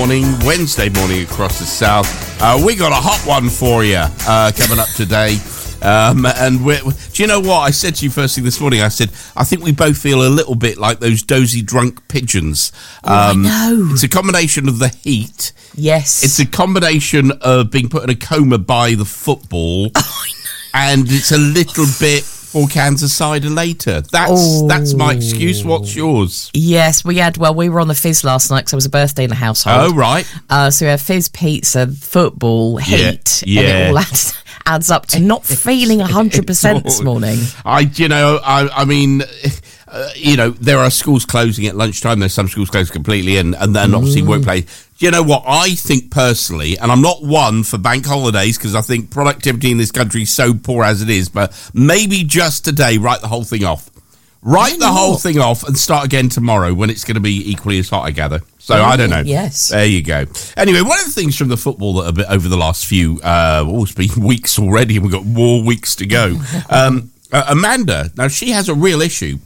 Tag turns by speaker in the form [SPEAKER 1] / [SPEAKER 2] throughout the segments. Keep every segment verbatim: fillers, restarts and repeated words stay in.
[SPEAKER 1] morning, Wednesday morning across the south. Uh, we got a hot one for you uh, coming up today. Um, and we're, do you know what I said to you first thing this morning? I said, I think we both feel a little bit like those dozy drunk pigeons. Um,
[SPEAKER 2] oh, I know.
[SPEAKER 1] It's a combination of the heat.
[SPEAKER 2] Yes.
[SPEAKER 1] It's a combination of being put in a coma by the football.
[SPEAKER 2] Oh, I know.
[SPEAKER 1] And it's a little bit four cans of cider later. That's
[SPEAKER 2] oh.
[SPEAKER 1] that's my excuse. What's yours?
[SPEAKER 2] Yes, we had, well, we were on the fizz last night because there was a birthday in the household.
[SPEAKER 1] Oh, right.
[SPEAKER 2] Uh, so we had fizz, pizza, football, heat,
[SPEAKER 1] yeah, yeah.
[SPEAKER 2] and it all adds, adds up to not feeling one hundred percent this morning.
[SPEAKER 1] I, you know, I, I mean... Uh, you know, there are schools closing at lunchtime. There's some schools closed completely, and, and then obviously
[SPEAKER 2] Mm.
[SPEAKER 1] workplace. You know what? I think personally, and I'm not one for bank holidays because I think productivity in this country is so poor as it is, but maybe just today, write the whole thing off. Write the whole thing off and start again tomorrow when it's going to be equally as hot, I gather. So, I don't know.
[SPEAKER 2] Yes.
[SPEAKER 1] There you go. Anyway, one of the things from the football that a bit over the last few, uh, oh, it's been weeks already, and we've got more weeks to go. um, uh, Amanda, now she has a real issue.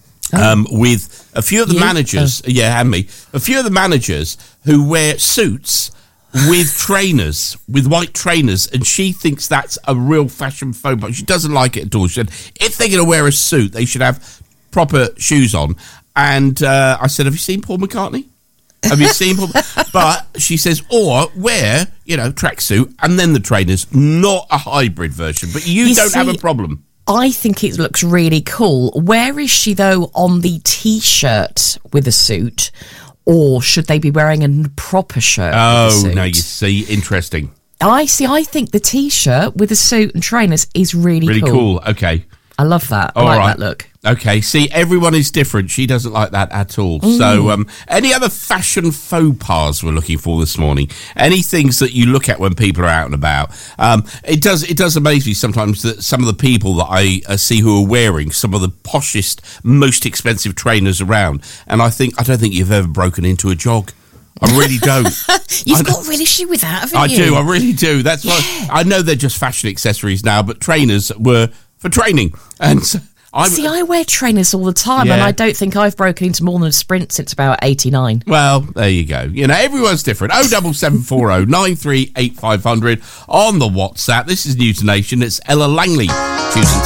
[SPEAKER 1] Um, with a few of the
[SPEAKER 2] You?
[SPEAKER 1] managers,
[SPEAKER 2] Oh.
[SPEAKER 1] yeah, and me, a few of the managers who wear suits with trainers, with white trainers, and she thinks that's a real fashion faux pas. She doesn't like it at all. She said, if they're going to wear a suit, they should have proper shoes on. And uh, I said, have you seen Paul McCartney? Have you seen Paul? But she says, or wear, you know, tracksuit and then the trainers, not a hybrid version. But you,
[SPEAKER 2] You
[SPEAKER 1] don't
[SPEAKER 2] see,
[SPEAKER 1] have a problem.
[SPEAKER 2] I think it looks really cool. Where is she, though, on the T-shirt with a suit? Or should they be wearing a proper shirt
[SPEAKER 1] Oh,
[SPEAKER 2] with a suit?
[SPEAKER 1] no, you see, interesting.
[SPEAKER 2] I see. I think the T-shirt with a suit and trainers is really,
[SPEAKER 1] Really
[SPEAKER 2] cool.
[SPEAKER 1] cool. Okay.
[SPEAKER 2] I love that. I
[SPEAKER 1] All
[SPEAKER 2] like
[SPEAKER 1] right.
[SPEAKER 2] that look.
[SPEAKER 1] Okay, see, everyone is different. She doesn't like that at all.
[SPEAKER 2] Mm.
[SPEAKER 1] So, um, any other fashion faux pas we're looking for this morning? Any things that you look at when people are out and about? Um, it does it does amaze me sometimes that some of the people that I uh, see who are wearing some of the poshest, most expensive trainers around, and I think, I don't think you've ever broken into a jog. I really don't.
[SPEAKER 2] You've
[SPEAKER 1] I
[SPEAKER 2] got a real issue with that, haven't
[SPEAKER 1] I
[SPEAKER 2] you?
[SPEAKER 1] do, I really do. That's why I know they're just fashion accessories now, but trainers were for training. And so I'm,
[SPEAKER 2] See, I wear trainers all the time,
[SPEAKER 1] Yeah.
[SPEAKER 2] and I don't think I've broken into more than a sprint since about eighty-nine.
[SPEAKER 1] well, there you go. You know, everyone's different. oh double seven four oh nine three eight five hundred on the WhatsApp. This is Newton Nation. It's Ella Langley choosing